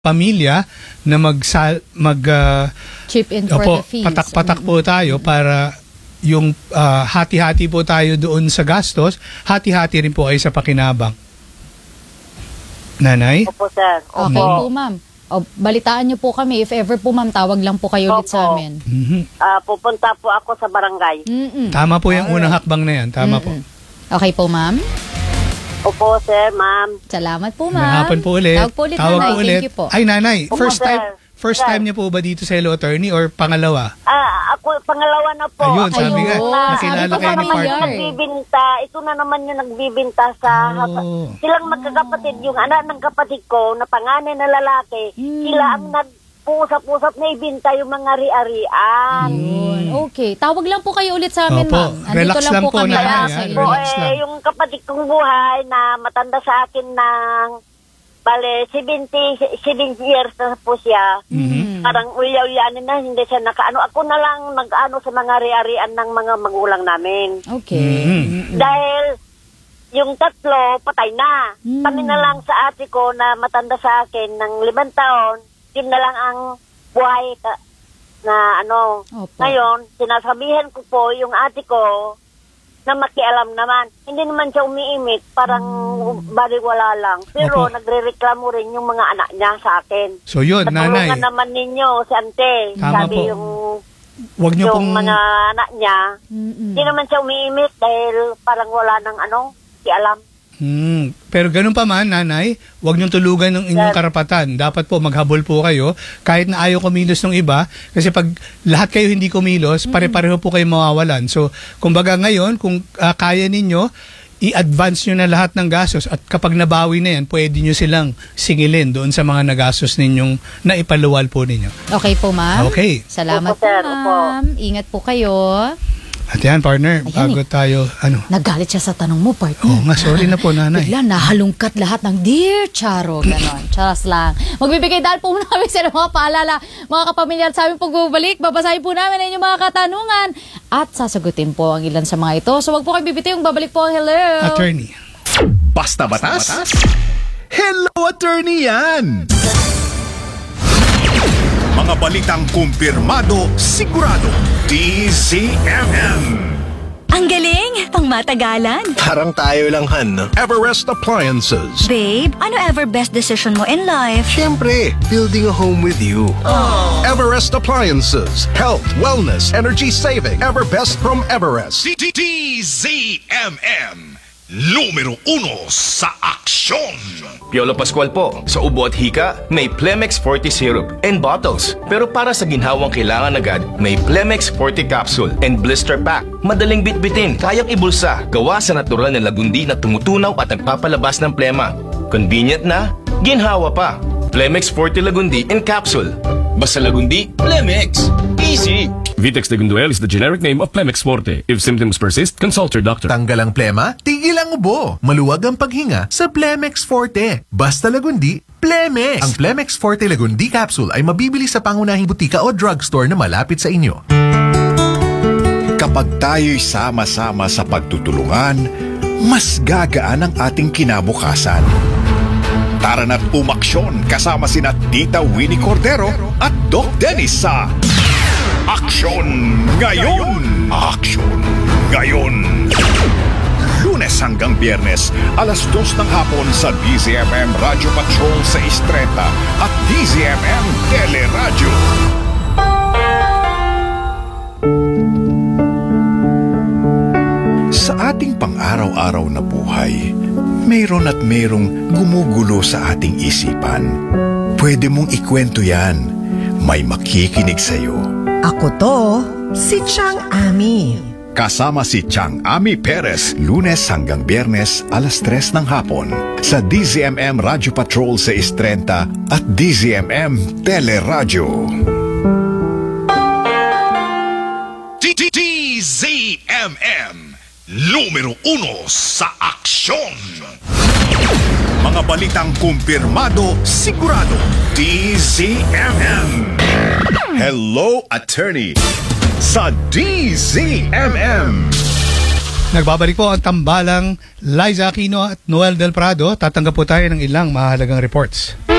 pamilya na chip in for the fees. patak-patak po tayo para yung hati-hati po tayo doon sa gastos, hati-hati rin po ay sa pakinabang. Nanay? Opo, sir. Okay po, ma'am. O, balitaan niyo po kami. If ever po, ma'am, tawag lang po kayo ulit sa amin. Pupunta po ako sa barangay. Tama po yung unang hakbang na yan. Tama po. Okay po, ma'am. Opo, sir, ma'am. Salamat po, ma'am. Hapon po ulit. Tawag po ulit, nanay. Thank you po. Ay, nanay, Opo, first sir. time niyo po ba dito sa Hello Attorney or pangalawa? Ako, pangalawa na po. Ayun, sabi nga, nakilala sabi ko kayo ni familiar. partner. Nagbibinta. Ito na naman yung nagbibinta sa... Silang magkakapatid, yung anak ng kapatid ko na panganay na lalaki, sila ang nagpusap-pusap na ibinta yung mga ari-arian. Okay. Tawag lang po kayo ulit sa amin, Opo. ma'am. Andito Relax lang po, kami nanay, para ha? sa inyo. Relax lang. Yung kapatid kong buhay na matanda sa akin ng... Bale, 77 years na po siya. Parang uyaw-yanin na, hindi siya nakaano. Ako na lang nag-ano sa mga ari-arian ng mga magulang namin. Okay. Dahil yung tatlo, patay na. Kami na lang sa ate ko na matanda sa akin ng 5 taon, yun na lang ang buhay na ano. Opo. Ngayon, sinasabihan ko po yung ate ko na makialam naman. Hindi naman siya umiimik, parang baliwala lang. Pero Opo. nagrereklamo rin yung mga anak niya sa akin. So yun, nanay, Natulungan naman ninyo si ante. Tama Sabi po. Wag niyo yung pong... mga anak niya. Hindi naman siya umiimik dahil parang wala ng kialam. Pero ganun pa man, nanay, huwag niyong tulugan ng inyong karapatan. Dapat po maghabol po kayo kahit na ayaw kumilos ng iba. Kasi pag lahat kayo hindi kumilos, pare-pareho po kayo mawawalan. So, kumbaga ngayon, kung kaya ninyo, i-advance nyo na lahat ng gastos at kapag nabawi na yan, pwede nyo silang singilin doon sa mga nagastos ninyong naipaluwal po ninyo. Okay po, ma'am. Okay. Salamat Opo, po, sir. ma'am. Ingat po kayo. At yan, partner, Ayan bago tayo, Nagalit siya sa tanong mo, partner. Oo nga, sorry na po, nanay. Bigla, nahalungkat lahat ng Dear Charo, ganon. Charas lang. Magbibigay dahil po namin sa mga paalala, mga kapamilya at sa aming pagbabalik. Babasahin po namin ang inyong mga katanungan at sasagutin po ang ilan sa mga ito. So wag po kayo bibitaw, yung babalik po ang Hello Attorney. Basta batas? Hello Attorney yan! Mga balitang kumpirmado, sigurado, DZMM. Ang galing! Pangmatagalan. Parang tayo lang, Han, no? Everest Appliances. Babe, ano ever best decision mo in life? Siyempre, building a home with you. Everest Appliances. Health, wellness, energy saving. Everbest from Everest. DZMM. Numero 1 sa aksyon. Piolo Pascual po. Sa ubo at hika, may Plemex Forte Syrup and bottles. Pero para sa ginhawang kailangan agad, may Plemex Forte Capsule and Blister Pack. Madaling bitbitin, kayang ibulsa. Gawa sa natural na lagundi na tumutunaw at nagpapalabas ng plema. Convenient na, ginhawa pa. Plemex Forte Lagundi and Capsule. Basta lagundi, Plemex. Easy! Vitex Degunduel is the generic name of Plemex Forte. If symptoms persist, consult your doctor. Tanggal ang plema, tigil ang ubo. Maluwag ang paghinga sa Plemex Forte. Basta lagundi, Plemex. Ang Plemex Forte Lagundi Capsule ay mabibili sa pangunahing butika o drugstore na malapit sa inyo. Kapag tayo'y sama-sama sa pagtutulungan, mas gagaan ang ating kinabukasan. Tara na't umaksyon kasama sina Tita Winnie Cordero at Doc Dennis sa Aksyon Ngayon! Aksyon Ngayon! Lunes hanggang Biyernes, alas 2 ng hapon sa DZMM Radio Patrol sa 6:30 at DZMM Teleradio. Sa ating pang-araw-araw na buhay, mayroon at mayroong gumugulo sa ating isipan. Pwede mong ikwento yan. May makikinig sa'yo. Ako to, si Chang Ami. Kasama si Chang Ami Perez, Lunes hanggang Biyernes, alas 3 ng hapon sa DZMM Radio Patrol sa 6:30 at DZMM Teleradio. DZMM, numero 1 sa aksyon. Mga balitang kumpirmado, sigurado, DZMM. Hello Attorney sa DZMM. Nagbabalik po ang tambalang Liza Aquino at Noel Del Prado. Tatanggap po tayo ng ilang mahalagang reports.